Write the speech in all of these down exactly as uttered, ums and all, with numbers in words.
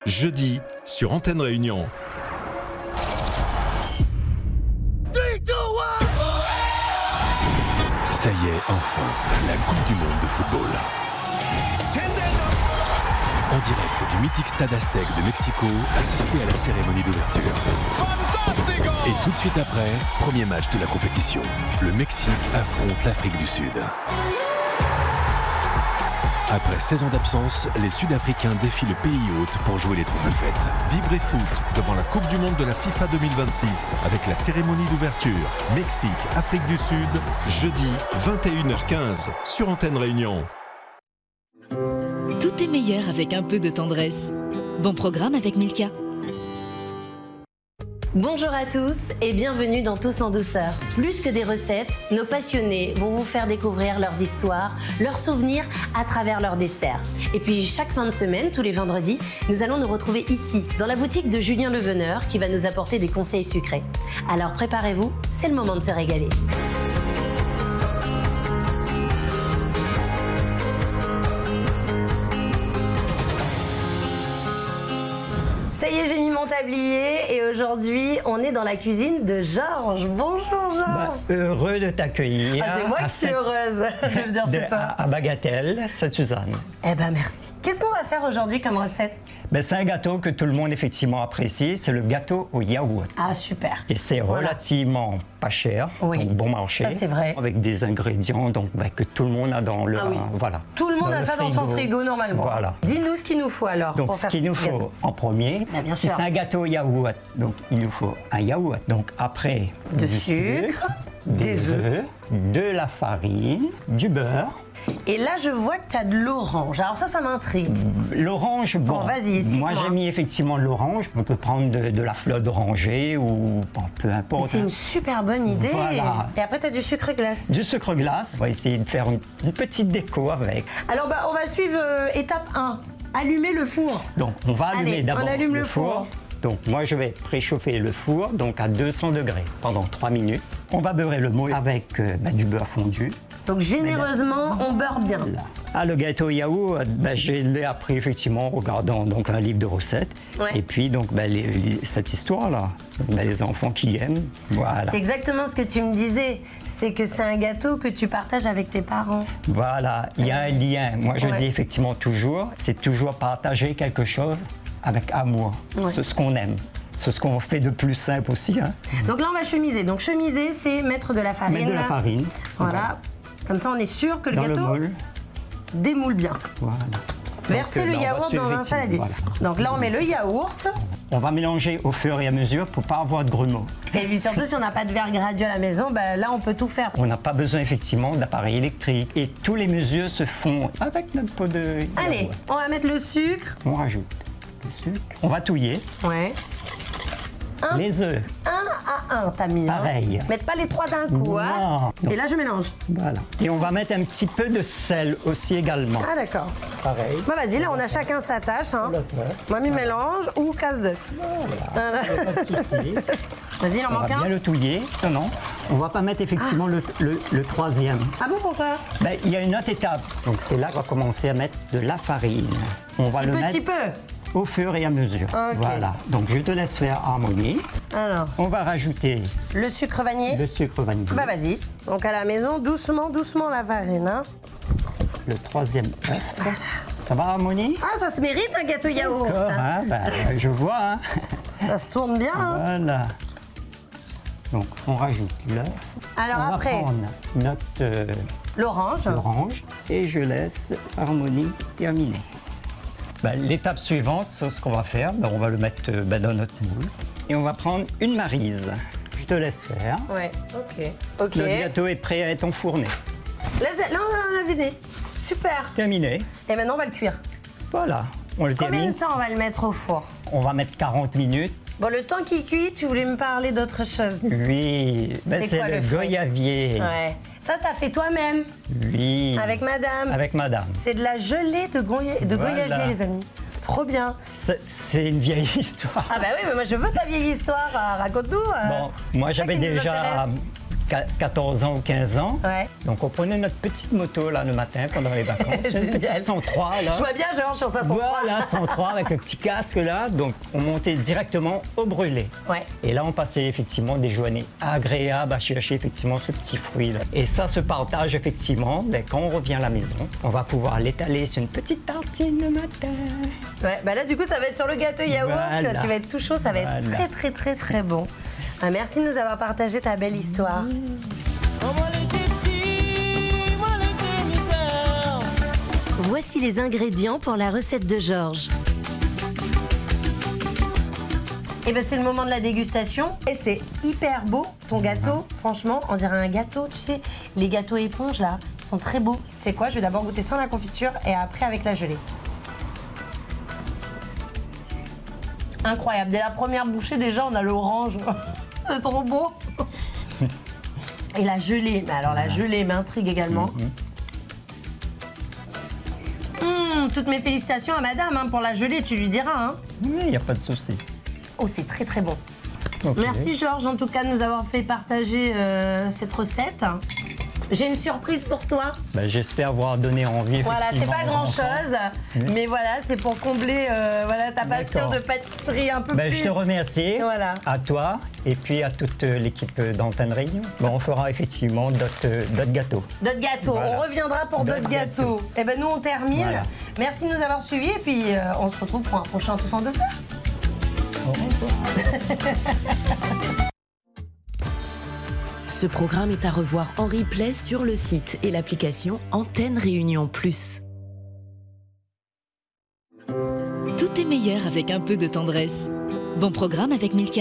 jeudi sur Antenne Réunion. Ça y est, enfin, la Coupe du Monde de football. En direct du mythique Stade Aztec de Mexico, assistez à la cérémonie d'ouverture. Et tout de suite après, premier match de la compétition. Le Mexique affronte l'Afrique du Sud. Après seize ans d'absence, les Sud-Africains défient le pays hôte pour jouer les troubles fêtes. Vibrez foot devant la Coupe du Monde de la FIFA deux mille vingt-six avec la cérémonie d'ouverture. Mexique, Afrique du Sud, jeudi vingt et une heures quinze sur Antenne Réunion. Tout est meilleur avec un peu de tendresse. Bon programme avec Milka. Bonjour à tous et bienvenue dans Tous en douceur. Plus que des recettes, nos passionnés vont vous faire découvrir leurs histoires, leurs souvenirs à travers leurs desserts. Et puis chaque fin de semaine, tous les vendredis, nous allons nous retrouver ici, dans la boutique de Julien Leveneur qui va nous apporter des conseils sucrés. Alors préparez-vous, c'est le moment de se régaler. Ça y est, j'ai mis mon tablier et aujourd'hui, on est dans la cuisine de Georges. Bonjour Georges. Bah, heureux de t'accueillir. Ah, c'est moi qui suis heureuse de venir chez toi. À Bagatelle, Sainte-Suzanne. Eh ben merci. Qu'est-ce qu'on va faire aujourd'hui comme recette? Ben, c'est un gâteau que tout le monde effectivement apprécie, c'est le gâteau au yaourt. Ah super. Et c'est Voilà. relativement pas cher, Oui. donc bon marché. Ça, c'est vrai. Avec des ingrédients donc, ben, que tout le monde a dans le... Ah oui. Voilà. Tout le monde Dans a le ça dans son frigo normalement. Voilà. Dis-nous ce qu'il nous faut alors. Donc pour ce faire qu'il nous ce faut gâteau. en premier, Ben, bien si sûr. c'est un gâteau au yaourt, donc il nous faut un yaourt. Donc après, De du sucre, des des œufs, de la farine, du beurre. Et là, je vois que tu as de l'orange. Alors ça, ça m'intrigue. L'orange, bon, Bon, vas-y, explique-moi. moi j'ai mis effectivement de l'orange. On peut prendre de, de la fleur d'oranger ou bon, peu Mais importe. c'est une super bonne idée. Voilà. Et après, tu as du sucre glace. Du sucre glace. On va essayer de faire une, une petite déco avec. Alors, bah, on va suivre euh, étape un. Allumer le four. Donc on va allumer Allez, d'abord on allume le, le four. four. Donc moi je vais préchauffer le four donc à deux cents degrés pendant trois minutes. On va beurrer le moule avec euh, bah, du beurre fondu. Donc, généreusement, on beurre bien. Là. Ah, le gâteau yaourt, bah, je l'ai appris effectivement en regardant donc, un livre de recettes. Ouais. Et puis donc bah, les- les- cette histoire-là, donc, bah, les enfants qui aiment, voilà. C'est exactement ce que tu me disais. C'est que c'est un gâteau que tu partages avec tes parents. Voilà, il y a un lien. Moi, je Ouais. dis effectivement toujours, c'est toujours partager quelque chose avec amour. Ouais. C'est ce qu'on aime. C'est ce qu'on fait de plus simple aussi. Hein. Donc là, on va chemiser. Donc, chemiser, c'est mettre de la farine. Mettre de la là. farine. Voilà. Comme ça, on est sûr que le Dans gâteau le moule. démoule bien. Voilà. Verser Donc, le euh, là, on va yaourt suivre dans un effectivement, saladier. voilà. Donc là, on met le yaourt. On va mélanger au fur et à mesure pour pas avoir de grumeaux. Et puis surtout, si on n'a pas de verre gradué à la maison, bah, là, on peut tout faire. On n'a pas besoin effectivement d'appareil électrique. Et tous les mesures se font avec notre pot de yaourt. Allez, on va mettre le sucre. On rajoute le sucre. On va touiller. Ouais. Un. Les œufs. Un à un, t'as mis. hein. Pareil. Mettre pas les trois d'un coup, hein. Non. Et là, je mélange. Voilà. Et on va mettre un petit peu de sel aussi également. Ah, d'accord. Pareil. Bah, vas-y, là, on a chacun sa tâche. Hein. Le faire. Mamie mélange ou casse d'œuf. Voilà. Pas de souci. Vas-y, il en On va manque bien un. le touiller. Non, non. On va pas mettre effectivement le, le- le troisième. Ah bon, pourquoi? Ben, il y a une autre étape. Donc c'est là qu'on va commencer à mettre de la farine. On va Petit le petit mettre peu. au fur et à mesure. Ok. Voilà. Donc je te laisse faire harmonie. Alors, On va rajouter le sucre vanillé. le sucre vanillé. Bah, vas-y. Donc, à la maison, doucement, doucement la farine. Hein. Le troisième œuf. Ça va, harmonie? Ah, ça se mérite un gâteau yaourt. D'accord, hein. hein, ben, je vois. Hein. Ça se tourne bien. Hein. Voilà. Donc on rajoute l'œuf. Alors on après, va prendre notre euh, l'orange. orange et je laisse harmonie terminer. Ben, l'étape suivante, c'est ce qu'on va faire. Ben, on va le mettre euh, ben, dans notre moule et on va prendre une maryse. Je te laisse faire. Ouais, ok. Ok. Notre gâteau est prêt à être enfourné. Laisse- Là, on a vidé. Super. Terminé. Et maintenant, on va le cuire. Voilà. On le Combien termine. de temps on va le mettre au four? On va mettre quarante minutes. Bon, le temps qu'il cuit, tu voulais me parler d'autre chose. Oui. Ben, C'est c'est quoi le le fruit? goyavier. Ouais. Ça, t'as fait toi-même, Oui. avec madame. Avec madame. C'est de la gelée de, goya- de Voilà. goyavier, les amis. Trop bien. C'est c'est une vieille histoire. Ah bah oui, mais moi je veux ta vieille histoire. euh, Raconte-nous. euh. Bon, moi ça j'avais qui nous déjà intéresse. quatorze ans ou quinze ans. Ouais. Donc on prenait notre petite moto là le matin pendant les vacances. Une petite cent trois là. Je vois bien Georges sur sa cent trois. Voilà, cent trois avec le petit casque là. Donc on montait directement au brûlé. Ouais. Et là on passait effectivement des journées agréables à chercher effectivement ce petit fruit là. Et ça se partage effectivement, ben, quand on revient à la maison, on va pouvoir l'étaler sur une petite tartine le matin. Ouais, bah là du coup ça va être sur le gâteau yaourt, Voilà. tu vas être tout chaud, ça va Voilà. être très très très très bon. Ah, merci de nous avoir partagé ta belle histoire. Voici les ingrédients pour la recette de Georges. Et ben c'est le moment de la dégustation et c'est hyper beau ton gâteau, franchement, on dirait un gâteau, tu sais, les gâteaux éponges là, sont très beaux. Tu sais quoi, je vais d'abord goûter sans la confiture et après avec la gelée. Incroyable, dès la première bouchée déjà on a l'orange, c'est trop beau. Et la gelée, mais alors la gelée m'intrigue également. Mmh, toutes mes félicitations à madame hein, pour la gelée, tu lui diras. Hein. Oui, il n'y a pas de souci. Oh, c'est très très bon. Okay. Merci Georges en tout cas de nous avoir fait partager euh, cette recette. J'ai une surprise pour toi. Ben, j'espère avoir donné envie. Voilà, c'est pas grand chose, oui. mais voilà, c'est pour combler euh, voilà, ta passion de pâtisserie un peu ben, plus. Je te remercie, voilà. à toi et puis à toute l'équipe d'Antenne Réunion. Ben, on fera effectivement d'autres gâteaux. D'autres gâteaux, voilà. On reviendra pour d'autres gâteaux. gâteaux. Et ben nous on termine. Voilà. Merci de nous avoir suivis et puis euh, on se retrouve pour un prochain Tous en Douceur. Au revoir. Ce programme est à revoir en replay sur le site et l'application Antenne Réunion Plus. Tout est meilleur avec un peu de tendresse. Bon programme avec Milka.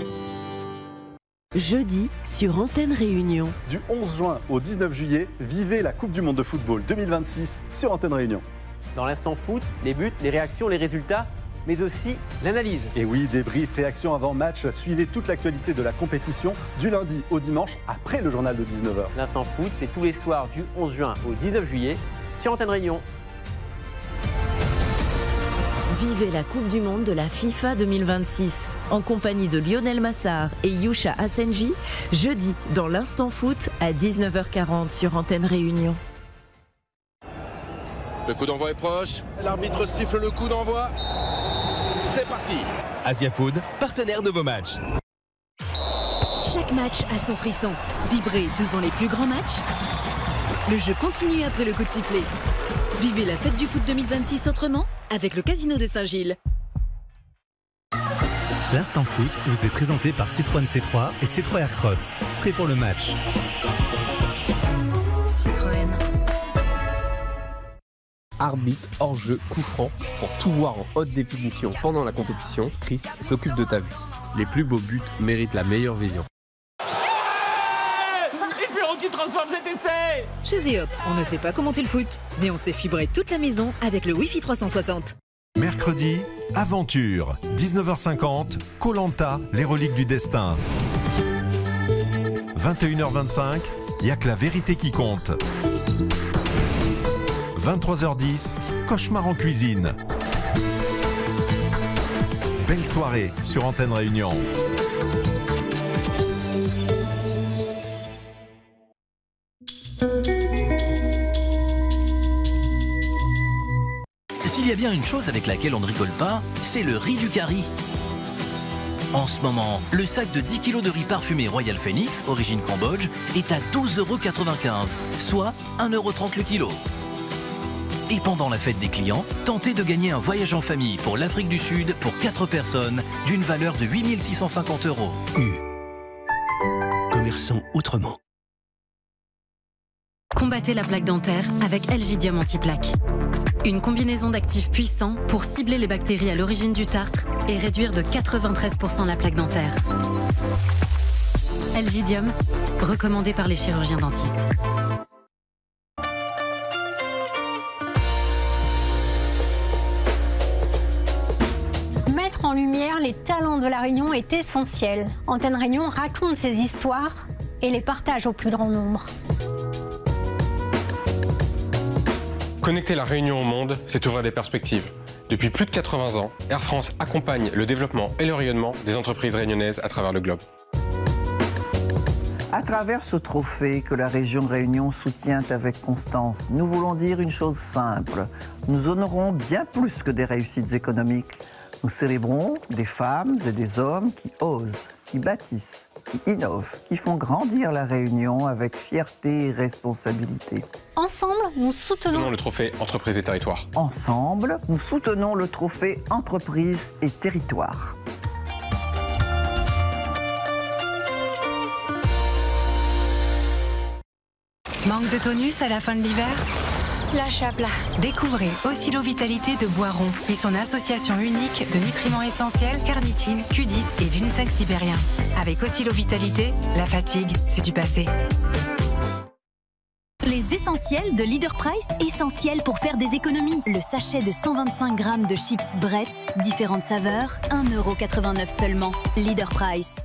Jeudi sur Antenne Réunion. Du onze juin au dix-neuf juillet, vivez la Coupe du Monde de football deux mille vingt-six sur Antenne Réunion. Dans l'instant foot, les buts, les réactions, les résultats, mais aussi l'analyse. Et oui, débrief, réaction avant match, suivez toute l'actualité de la compétition du lundi au dimanche après le journal de dix-neuf heures. L'instant foot, c'est tous les soirs du onze juin au dix-neuf juillet sur Antenne Réunion. Vivez la Coupe du Monde de la FIFA deux mille vingt-six en compagnie de Lionel Massard et Yusha Asenji, jeudi dans l'instant foot à dix-neuf heures quarante sur Antenne Réunion. Le coup d'envoi est proche, l'arbitre siffle le coup d'envoi. C'est parti. Asia Food, partenaire de vos matchs. Chaque match a son frisson. Vibrez devant les plus grands matchs. Le jeu continue après le coup de sifflet. Vivez la fête du foot deux mille vingt-six autrement avec le Casino de Saint-Gilles. L'instant foot vous est présenté par Citroën C trois et C trois Aircross. Prêt pour le match. Citroën. Arbitre, hors-jeu, coup franc, pour tout voir en haute définition pendant la compétition, Chris s'occupe de ta vue. Les plus beaux buts méritent la meilleure vision. Espérons qu'il transforme cet essai. Chez Zeop, on ne sait pas commenter le foot, mais on sait fibrer toute la maison avec le Wi-Fi trois cent soixante. Mercredi, aventure, dix-neuf heures cinquante, Koh Lanta, les reliques du destin. vingt et une heures vingt-cinq, il n'y a que la vérité qui compte. vingt-trois heures dix, cauchemar en cuisine. Belle soirée sur Antenne Réunion. S'il y a bien une chose avec laquelle on ne rigole pas, c'est le riz du Cari. En ce moment, le sac de dix kilos de riz parfumé Royal Phoenix, origine Cambodge, est à douze euros quatre-vingt-quinze, soit un euro trente le kilo. Et pendant la fête des clients, tentez de gagner un voyage en famille pour l'Afrique du Sud pour quatre personnes d'une valeur de huit mille six cent cinquante euros. U. Commerçons autrement. Combattez la plaque dentaire avec L-Gidium Antiplaque. Une combinaison d'actifs puissants pour cibler les bactéries à l'origine du tartre et réduire de quatre-vingt-treize pour cent la plaque dentaire. L-Gidium, recommandé par les chirurgiens dentistes. Mettre en lumière les talents de la Réunion est essentiel. Antenne Réunion raconte ces histoires et les partage au plus grand nombre. Connecter la Réunion au monde, c'est ouvrir des perspectives. Depuis plus de quatre-vingts ans, Air France accompagne le développement et le rayonnement des entreprises réunionnaises à travers le globe. À travers ce trophée que la région de Réunion soutient avec constance, nous voulons dire une chose simple. Nous honorons bien plus que des réussites économiques. Nous célébrons des femmes et des hommes qui osent, qui bâtissent, qui innovent, qui font grandir la Réunion avec fierté et responsabilité. Ensemble, nous soutenons Soutenons le trophée Entreprises et Territoires. Ensemble, nous soutenons le trophée Entreprises et Territoires. Manque de tonus à la fin de l'hiver? Lâche à plat. Découvrez Oscillo Vitalité de Boiron et son association unique de nutriments essentiels, carnitine, Q dix et ginseng sibérien. Avec Oscillo Vitalité, la fatigue, c'est du passé. Les essentiels de Leader Price, essentiels pour faire des économies. Le sachet de cent vingt-cinq grammes de chips Bretz, différentes saveurs, un euro quatre-vingt-neuf seulement. Leader Price.